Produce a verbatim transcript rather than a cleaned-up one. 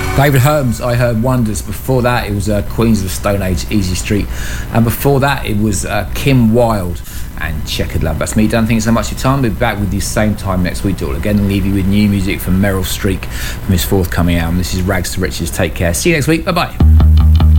David Holmes, I Heard Wonders. Before that, it was uh, Queens of the Stone Age, Easy Street. And before that, it was uh, Kim Wilde and Checkered Love. That's me done. Thank you so much for your time. We'll be back with you same time next week. I'll again leave you with new music from Meryl Streep from his forthcoming album. This is Rags to Riches. Take care. See you next week. Bye-bye.